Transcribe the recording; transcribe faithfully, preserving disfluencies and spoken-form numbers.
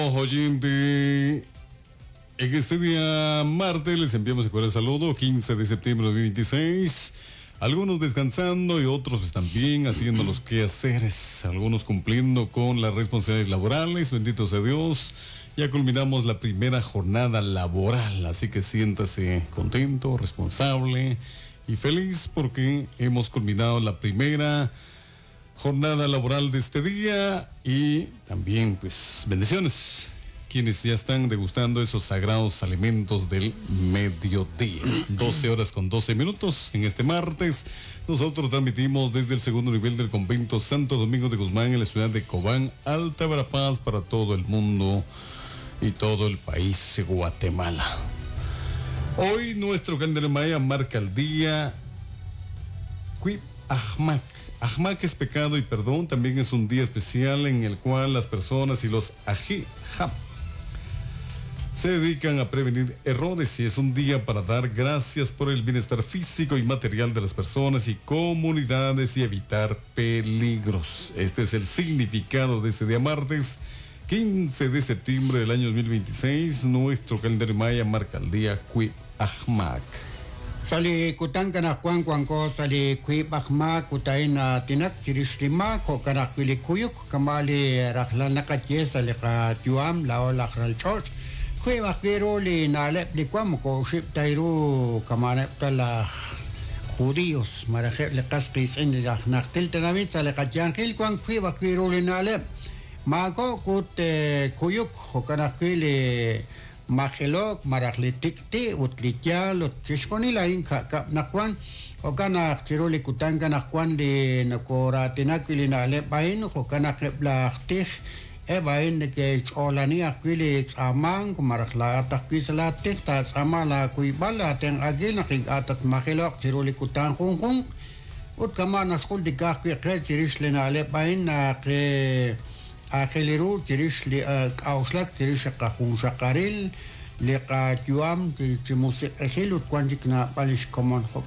Oyente, en este día martes les enviamos el cordial saludo, quince de septiembre de dos mil veintiséis. Algunos descansando y otros también haciendo los quehaceres, algunos cumpliendo con las responsabilidades laborales, bendito sea Dios. Ya culminamos la primera jornada laboral, así que siéntase contento, responsable y feliz porque hemos culminado la primera jornada laboral de este día y también pues bendiciones quienes ya están degustando esos sagrados alimentos del mediodía. doce horas con doce minutos en este martes. Nosotros transmitimos desde el segundo nivel del convento Santo Domingo de Guzmán en la ciudad de Cobán, Alta Verapaz, para todo el mundo y todo el país de Guatemala. Hoy nuestro calendario maya marca el día Cuip Ajmac. Ajmac es pecado y perdón. También es un día especial en el cual las personas y los ajijab se dedican a prevenir errores y es un día para dar gracias por el bienestar físico y material de las personas y comunidades y evitar peligros. Este es el significado de este día martes, quince de septiembre del año dos mil veintiséis. Nuestro calendario maya marca el día Cuip Ajmac. Sali kutang kana kuang kuang ko sali kui bakma kutain na tinak tiristima ko kana kuli kuyuk kamali rakhlan nakatye sali ka tuam lao lakhral church kui bakero li nalep li kwam ko ship tairu kamane tala judíos maraje le kasqis in la naktil tanamit sali ka jankil kwang kui bakero li nalep mago kut kuyuk ko kana kuli Magelok, Maragletikti, Utlityal, Utchishkonila, Inka, Nakwan, Okana, Tiroli Kutanga, Nakwan, de Nakora, Tinakilina, Lebain, Okana, Blachtish, Ebain, the Gage, Olania, Quilits, Amang, Maragla, Takisla, Tiktas, Amala, Kuibala, Ten Agilak, Atat Magelok, Tiroli Kutan, Hong Kong, Utkamana, School de Gaki, Tirishlina, Lebain, Ke. Akeliru tirish li auslak tirish kahun shakaril li ka tuam ti musik ehil ut kwanjik na palish common hop